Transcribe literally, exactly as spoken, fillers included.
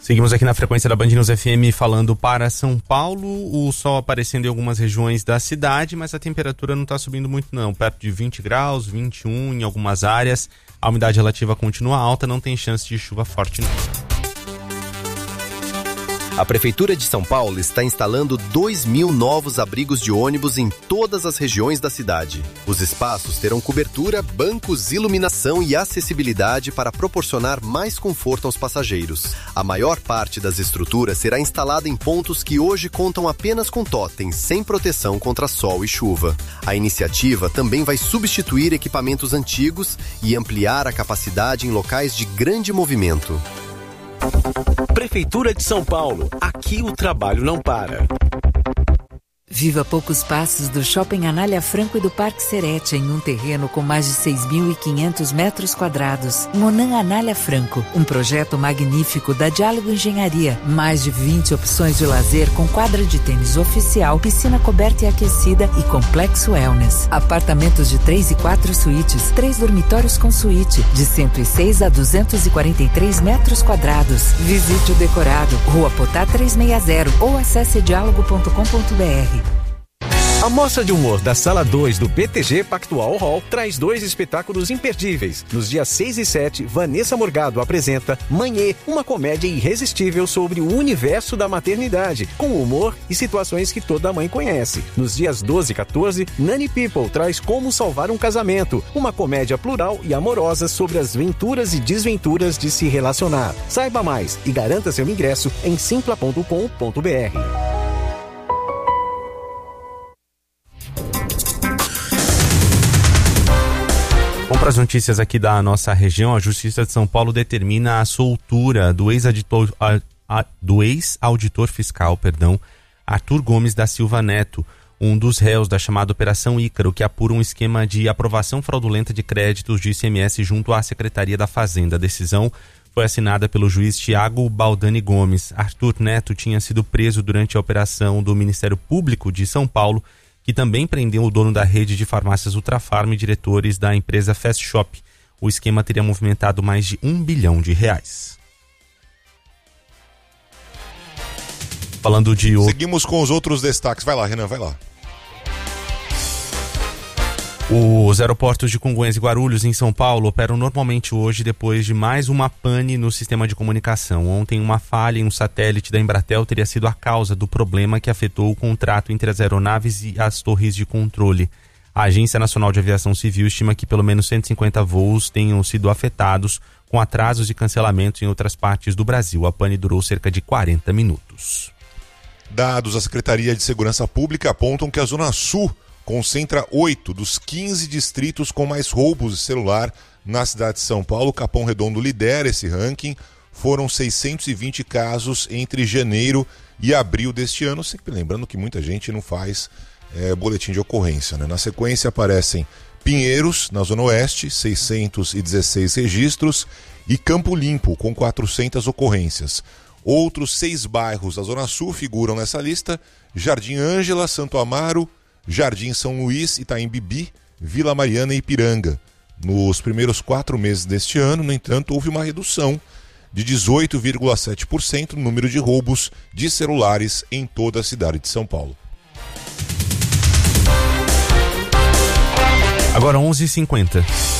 Seguimos aqui na frequência da Band News F M falando para São Paulo, o sol aparecendo em algumas regiões da cidade, mas a temperatura não está subindo muito não, perto de vinte graus, vinte e um em algumas áreas, a umidade relativa continua alta, não tem chance de chuva forte não. A Prefeitura de São Paulo está instalando dois mil novos abrigos de ônibus em todas as regiões da cidade. Os espaços terão cobertura, bancos, iluminação e acessibilidade para proporcionar mais conforto aos passageiros. A maior parte das estruturas será instalada em pontos que hoje contam apenas com totens, sem proteção contra sol e chuva. A iniciativa também vai substituir equipamentos antigos e ampliar a capacidade em locais de grande movimento. Prefeitura de São Paulo. Aqui o trabalho não para. Viva poucos passos do Shopping Anália Franco e do Parque Serete em um terreno com mais de seis mil e quinhentos metros quadrados. Monan Anália Franco, um projeto magnífico da Diálogo Engenharia. Mais de vinte opções de lazer com quadra de tênis oficial, piscina coberta e aquecida e complexo wellness. Apartamentos de três e quatro suítes, três dormitórios com suíte, de cento e seis a duzentos e quarenta e três metros quadrados. Visite o decorado, Rua Potá trezentos e sessenta ou acesse diálogo ponto com ponto b r. A Mostra de Humor da Sala dois do B T G Pactual Hall traz dois espetáculos imperdíveis. Nos dias seis e sete, Vanessa Morgado apresenta Manhê, uma comédia irresistível sobre o universo da maternidade, com humor e situações que toda mãe conhece. Nos dias doze e quatorze, Nani People traz Como Salvar um Casamento, uma comédia plural e amorosa sobre as venturas e desventuras de se relacionar. Saiba mais e garanta seu ingresso em simpla ponto com ponto b r. Vamos para as notícias aqui da nossa região. A Justiça de São Paulo determina a soltura do ex-auditor, a, a, do ex-auditor fiscal, perdão, Arthur Gomes da Silva Neto, um dos réus da chamada Operação Ícaro, que apura um esquema de aprovação fraudulenta de créditos de I C M S junto à Secretaria da Fazenda. A decisão foi assinada pelo juiz Tiago Baldani Gomes. Arthur Neto tinha sido preso durante a operação do Ministério Público de São Paulo, que também prendeu o dono da rede de farmácias Ultrafarma e diretores da empresa Fast Shop. O esquema teria movimentado mais de um bilhão de reais. Falando de... Seguimos com os outros destaques. Vai lá, Renan, vai lá. Os aeroportos de Congonhas e Guarulhos, em São Paulo, operam normalmente hoje depois de mais uma pane no sistema de comunicação. Ontem, uma falha em um satélite da Embratel teria sido a causa do problema que afetou o contrato entre as aeronaves e as torres de controle. A Agência Nacional de Aviação Civil estima que pelo menos cento e cinquenta voos tenham sido afetados, com atrasos e cancelamentos em outras partes do Brasil. A pane durou cerca de quarenta minutos. Dados da Secretaria de Segurança Pública apontam que a Zona Sul concentra oito dos quinze distritos com mais roubos de celular na cidade de São Paulo. Capão Redondo lidera esse ranking. Foram seiscentos e vinte casos entre janeiro e abril deste ano. Sempre lembrando que muita gente não faz é, boletim de ocorrência, né? Na sequência aparecem Pinheiros, na Zona Oeste, seiscentos e dezesseis registros, e Campo Limpo, com quatrocentas ocorrências. Outros seis bairros da Zona Sul figuram nessa lista: Jardim Ângela, Santo Amaro, Jardim São Luís, Itaim Bibi, Vila Mariana e Ipiranga. Nos primeiros quatro meses deste ano, no entanto, houve uma redução de dezoito vírgula sete por cento no número de roubos de celulares em toda a cidade de São Paulo. Agora onze e cinquenta.